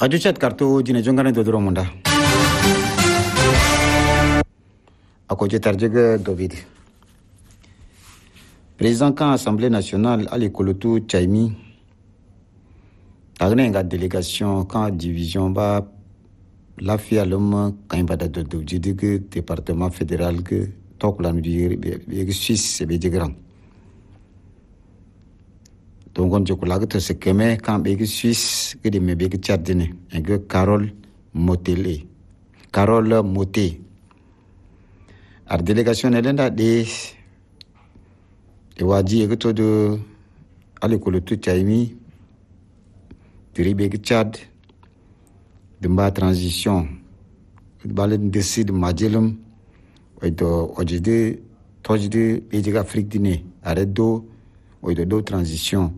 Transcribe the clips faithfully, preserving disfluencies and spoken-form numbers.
Radio Chat Kartu Jine Jongane Dodoro Munda. Ako Jetarjega David. Président kan Assemblée nationale Ali Kolotu Chaimi. Tagne nga délégation kan division ba la fia l'homme kan bada do do jidige département fédéral que tokla nu di be Suisse be grand. Donc on joko lagto se keme kan be Suisse que de me be Tchadine en que Carole Motele. Carole Moté. Ar délégation elenda de de waji e to de Ali Kolotu Chaimi. Diribé Tchad, de ma transition, de balen décide majelum, ou de aujourd'hui, aujourd'hui, pays d'Afrique du Nord, arrête d'eau, ou de deux transitions.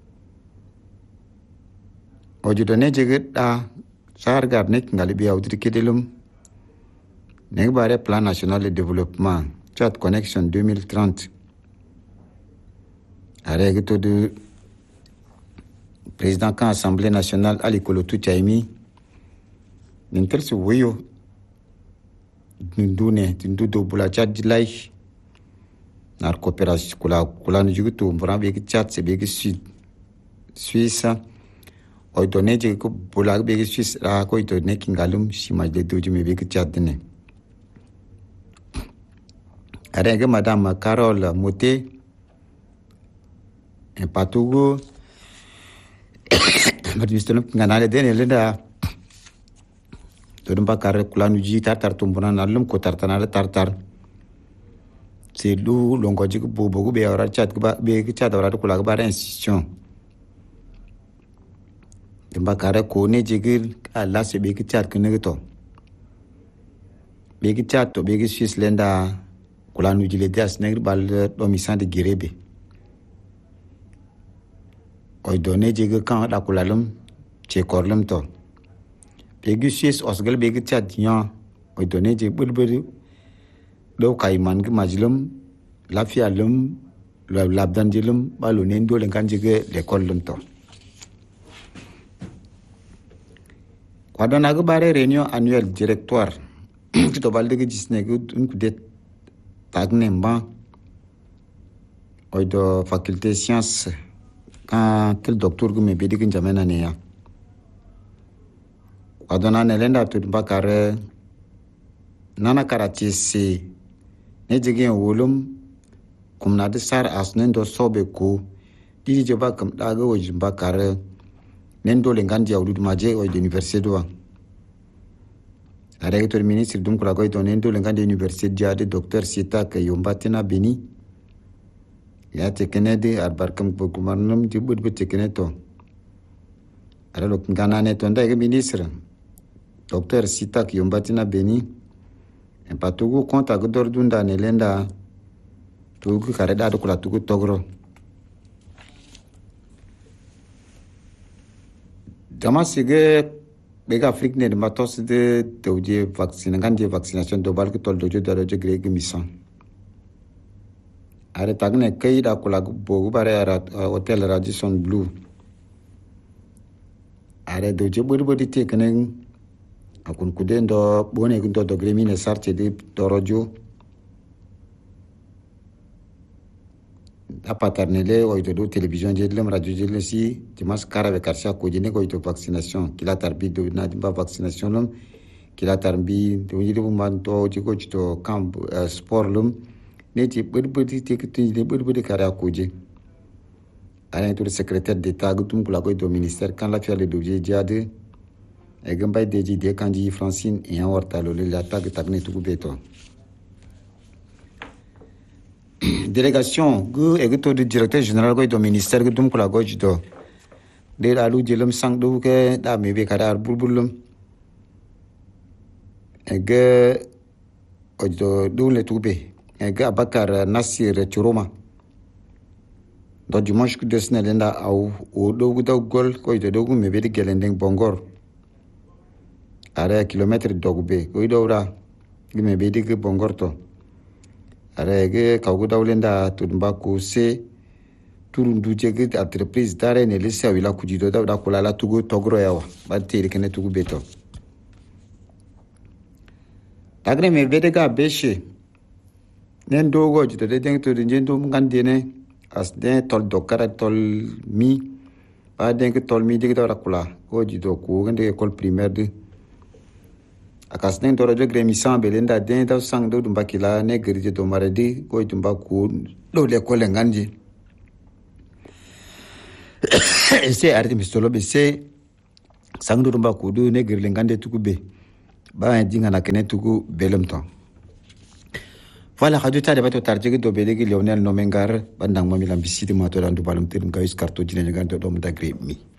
Aujourd'hui, ne j'ai là, ça regarde nek ngalibi à outri kedelum, nek bare plan national de développement, Tchad Connection deux mille trente, arrête de président kan Assemblée nationale Ali Kolotu Chaimi nintel su weyo ndune ndudo bula Tchad dilay nar coopération kula kula nu jugutu mbra be Tchad se be sud Suisse o donné je ko bula be Suisse ra ko to ne kingalum shima de doju me be Tchad ne arega madame Carole Moté en patugo Madame nganale dene lenda dodum bakar kulanu ji tartar tumbuna nalum ko tartanale tartar c'est lu longo ji bo bo be ora chat ba be chat ora kula ba institution dum bakar ko ne jigil ala se be chat kene to be chat to be Swiss lenda kulanu ji le das negr bal do misan de girebe oy donné jege kan da kulalum che korlum to pegi Suisse osgal begi Tchad nya oy donné je bulbuli do kayman gi majlum lafia lum labdan dilum balu nen dole kan jege l'école lum to kwadona go bare réunion annuelle directoire to balde gi gisne go un coup de tagne mba oy do faculté sciences quand tel docteur gume be digin jamena ne ya adona ne lenda to bakare nana karati se ne jigin wolum kumna de sar asnen do sobe ko didi je bakam daga wajin bakare nen do le ngandi awdu maje o de université do are to ministre dum kula ko to nen do le ngandi université jade docteur Sita ke yombatina beni ya tekenede arbarkam pokumarnum tibut betekeneto ara lok ganane to ndege ministre docteur Sitak Yombatina Beni en patugu konta godor dunda ne lenda tugu kareda do kula tugu togro dama sige bega Afrique ne matos de tewje vaccine nganje vaccination do balki tol dojo do dojo greg mission are tagne kay da kula bogu bare ara hotel Radisson Blue are dojo bodi bodi te kenen akun kudendo bone gundo do gremine sarte de torojo apatarnele o do télévision je lem radio je lesi dimas karabe karsa ko jene ko to vaccination kila tarbi do na ba vaccination lum kila tarbi do yidu man to jiko to camp sport lum ne ti bodi te kitin de bodi kara ko je ala to secrétaire d'état gutum kula ko do ministère kan la fiale do je jade e gambay deji de kanji Francine e en wartalo le la tag tagne tout beto délégation gu e to du directeur général ko do ministère gutum kula ko do de la lu jelum sang do ke da me be kadar bulbulum e ge o do do le tube e ga Bakar Nasir Churoma do dimanche ku desne lenda au o do gu do gol ko do do me be de gelendeng bongor are kilomètre dogbe ko idora gime be de bongorto are ge ka gu dawlenda tudba ko se turundu jege entreprise dare ne lesa wila kujido da da kula la tugu togro yawa ba tere kene tugu beto tagre me vede ga beshe nen dogo jito de den to de jendo ngande ne as den tol dokara tol mi ba den ke tol mi de da kula ko jito ko ngende école primaire de akas nen to radio gremi sambe lenda den da sang do dumba kila ne gerije do maredi ko dumba ko do le ko le nganje ese arti mistolo be se sang do dumba ko do ne gerle ngande tukube ba dinga na kene tuku belem to voilà radio ta de bato tarjege do belegi Lionel Nomengar bandang mami lambisiti ma to dan du balum tirum kayus karto jine ngande do mda gremi